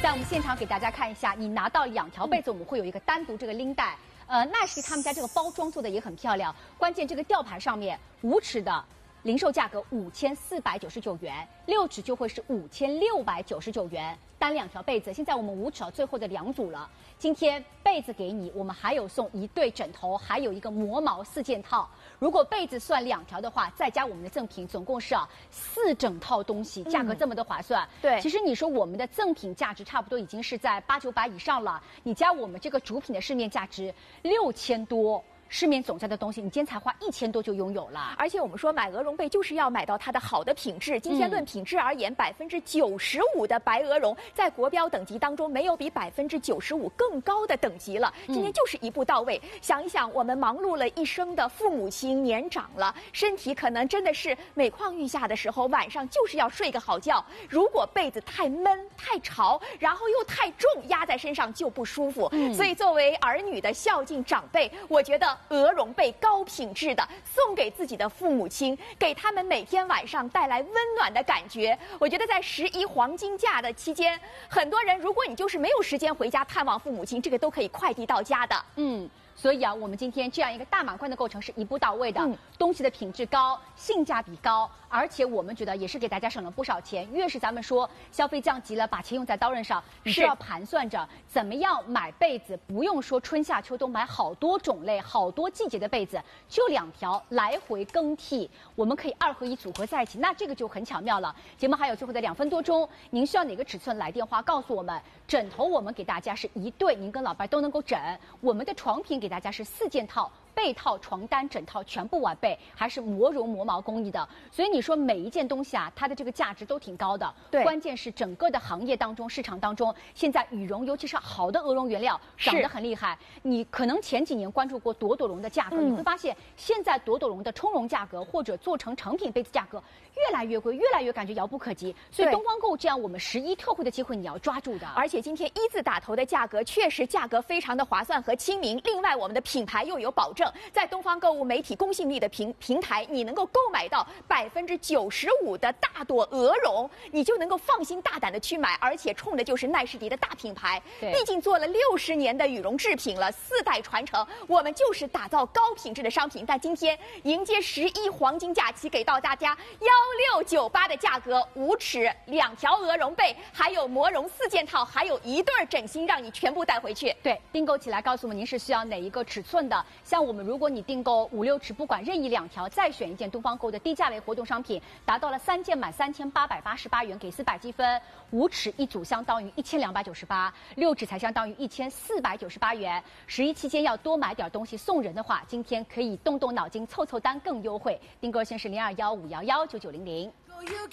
在我们现场给大家看一下，你拿到2条被子，我们会有一个单独这个拎带。纳什他们家这个包装做的也很漂亮，关键这个吊牌上面5尺的零售价格5499元，6尺就会是5699元。单2条被子，现在我们5尺最后的2组了。今天被子给你，我们还有送1对枕头，还有一个磨毛4件套。如果被子算2条的话，再加我们的赠品，总共是4整套东西，价格这么的划算。 对， 其实你说我们的赠品价值差不多已经是在800-900以上了，你加我们这个主品的市面价值6000多。市面总价的东西，你今天才花1000多就拥有了。 而且我们说买鹅绒被就是要买到它的好的品质。今天论品质而言，95%的白鹅绒在国标等级当中没有比95%更高的等级了。今天就是一步到位。想一想，我们忙碌了一生的父母亲年长了，身体可能真的是每况愈下的时候，晚上就是要睡个好觉。如果被子太闷、太潮，然后又太重，压在身上就不舒服。所以作为儿女的孝敬长辈，我觉得鹅绒被高品质的送给自己的父母亲，给他们每天晚上带来温暖的感觉。我觉得在11黄金假的期间，很多人如果你就是没有时间回家探望父母亲，这个都可以快递到家的。 所以我们今天这样一个大满贯的构成是一步到位的，东西的品质高，性价比高，而且我们觉得也是给大家省了不少钱。越是咱们说消费降级了，把钱用在刀刃上，你是要盘算着怎么样买被子，不用说春夏秋冬买好多种类、好多季节的被子，就2条来回更替，我们可以2合1组合在一起，那这个就很巧妙了。节目还有最后的2分多钟，您需要哪个尺寸来电话告诉我们。枕头我们给大家是1对，您跟老伴都能够枕。我们的床品给大家是4件套。被套、床单、枕套全部完备，还是磨绒磨毛工艺的，所以你说每一件东西它的这个价值都挺高的。 对， 关键是整个的行业当中、市场当中，现在羽绒，尤其是好的鹅绒原料，涨得很厉害。你可能前几年关注过朵朵绒的价格，你会发现现在朵朵绒的充绒价格或者做成成品被子价格越来越贵，越来越感觉遥不可及。所以东方购物这样我们11特惠的机会你要抓住的。 而且今天1字打头的价格确实价格非常的划算和亲民，另外我们的品牌又有保证。在东方购物媒体公信力的平台，你能够购买到95%的大朵鹅绒，你就能够放心大胆的去买，而且冲的就是奈士迪的大品牌。毕竟做了60年的羽绒制品了，4代传承，我们就是打造高品质的商品。但今天迎接11黄金假期，给到大家1698的价格，5尺2条鹅绒被，还有磨绒4件套，还有1对枕芯，让你全部带回去。 对，订购起来告诉我们您是需要哪一个尺寸的。像我们如果你订购5、6尺，不管任意2条，再选一件东方购的低价位活动商品，达到了3件满3888元，给400积分。5尺1组相当于1298，6尺才相当于1498元。11期间要多买点东西送人的话，今天可以动动脑筋凑凑单更优惠。订购先是0215119900。